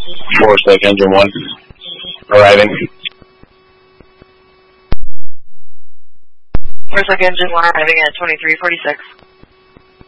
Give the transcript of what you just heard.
4-sec engine 1. Arriving. 4-sec engine 1 arriving at 2346.